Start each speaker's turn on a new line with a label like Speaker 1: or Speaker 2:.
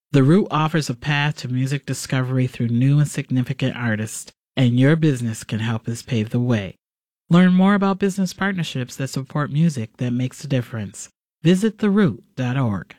Speaker 1: The Root offers a path to music discovery through new and significant artists, and your business can help us pave the way. Learn more about business partnerships that support music that makes a difference. Visit theroot.org.